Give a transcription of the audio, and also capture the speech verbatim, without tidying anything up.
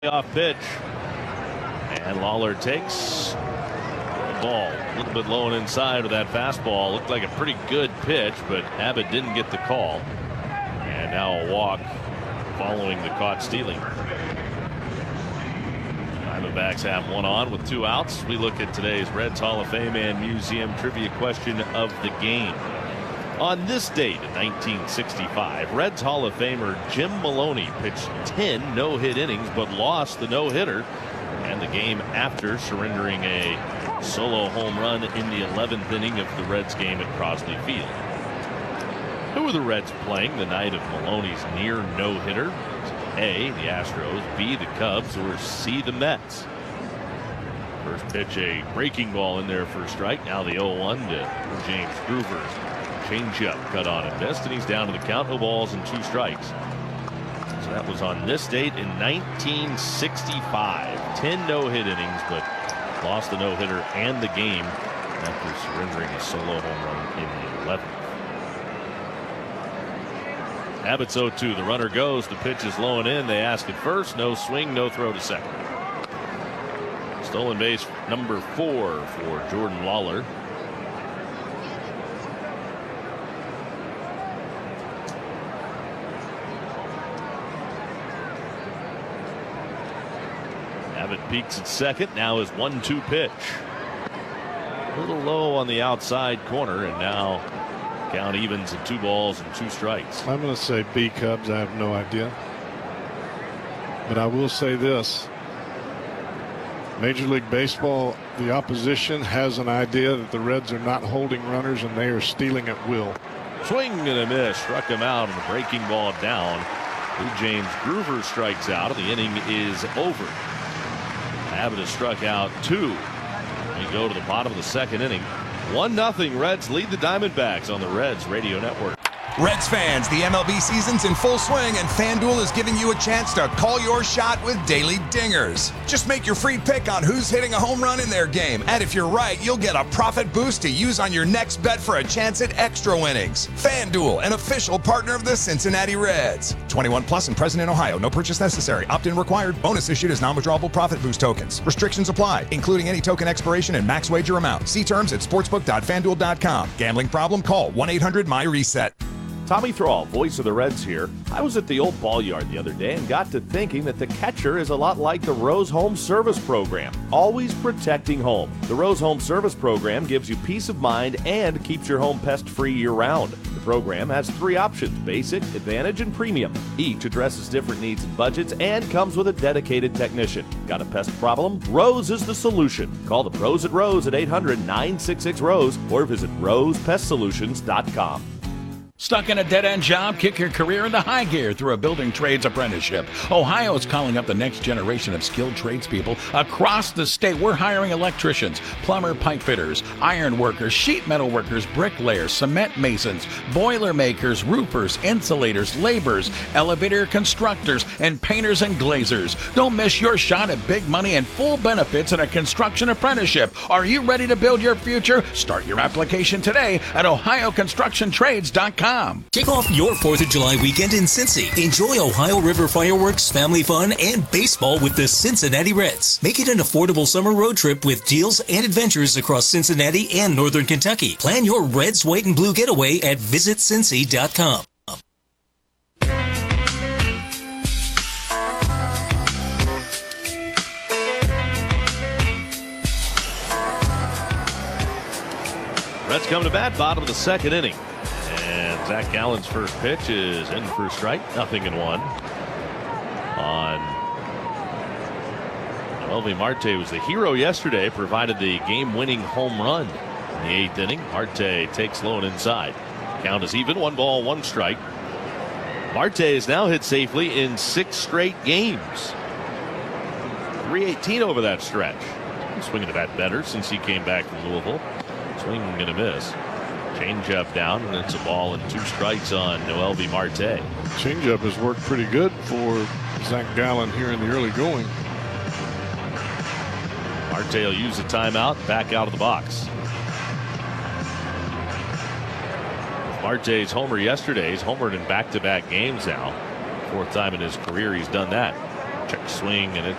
Off pitch, and Lawler takes the ball a little bit low and inside of that fastball. Looked like a pretty good pitch, but Abbott didn't get the call, and now a walk following the caught stealing. Diamondbacks have one on with two outs. We look at today's Reds Hall of Fame and Museum trivia question of the game. On this date in nineteen sixty-five, Reds Hall of Famer Jim Maloney pitched ten no-hit innings but lost the no-hitter and the game after surrendering a solo home run in the eleventh inning of the Reds game at Crosley Field. Who were the Reds playing the night of Maloney's near no-hitter? A, the Astros, B, the Cubs, or C, the Mets? First pitch, a breaking ball in there for a strike. Now the oh one to James Groover. Changeup cut on and missed, and he's down to the count, no balls and two strikes. So that was on this date in nineteen sixty-five. ten no-hit innings, but lost the no-hitter and the game after surrendering a solo home run in the eleventh. Abbott's oh two. The runner goes. The pitch is low and in. They ask at first. No swing, no throw to second. Stolen base number four for Jordan Lawler. Abbott peaks at second. Now his one two pitch. A little low on the outside corner, and now count evens at two balls and two strikes. I'm going to say B, Cubs. I have no idea. But I will say this. Major League Baseball, the opposition has an idea that the Reds are not holding runners and they are stealing at will. Swing and a miss. Struck him out on the breaking ball down. James Groover strikes out, and the inning is over. Abbott has struck out two. We go to the bottom of the second inning. one nothing Reds lead the Diamondbacks on the Reds Radio Network. Reds fans, the M L B season's in full swing, and FanDuel is giving you a chance to call your shot with daily dingers. Just make your free pick on who's hitting a home run in their game, and if you're right, you'll get a profit boost to use on your next bet for a chance at extra winnings. FanDuel, an official partner of the Cincinnati Reds. twenty-one plus and present in Ohio. No purchase necessary. Opt-in required. Bonus issued as non-withdrawable profit boost tokens. Restrictions apply, including any token expiration and max wager amount. See terms at sportsbook dot fan duel dot com. Gambling problem? Call one eight hundred M Y reset. Tommy Thrall, voice of the Reds here. I was at the old ball yard the other day and got to thinking that the catcher is a lot like the Rose Home Service Program, always protecting home. The Rose Home Service Program gives you peace of mind and keeps your home pest-free year-round. The program has three options: basic, advantage, and premium. Each addresses different needs and budgets and comes with a dedicated technician. Got a pest problem? Rose is the solution. Call the pros at Rose at eight hundred nine six six ROSE or visit rose pest solutions dot com. Stuck in a dead-end job? Kick your career into high gear through a building trades apprenticeship. Ohio is calling up the next generation of skilled tradespeople across the state. We're hiring electricians, plumber, pipe fitters, iron workers, sheet metal workers, bricklayers, cement masons, boiler makers, roofers, insulators, laborers, elevator constructors, and painters and glazers. Don't miss your shot at big money and full benefits in a construction apprenticeship. Are you ready to build your future? Start your application today at ohio construction trades dot com. Kick off your fourth of July weekend in Cincy. Enjoy Ohio River fireworks, family fun, and baseball with the Cincinnati Reds. Make it an affordable summer road trip with deals and adventures across Cincinnati and Northern Kentucky. Plan your Reds, white, and blue getaway at visit cincy dot com. Reds come to bat, bottom of the second inning. And Zach Gallen's first pitch is in for a strike, nothing in one. On Noelvi Marte was the hero yesterday, provided the game-winning home run in the eighth inning. Marte takes low and inside. Count is even, one ball, one strike. Marte is now hit safely in six straight games. three eighteen over that stretch. Swinging the bat better since he came back from Louisville. Swing and a miss. Changeup down, and it's a ball and two strikes on Noelvi Marte. Changeup has worked pretty good for Zach Gallen here in the early going. Marte will use the timeout, back out of the box. With Marte's homer yesterday, he's homered in back-to-back games now. Fourth time in his career he's done that. Check swing, and it's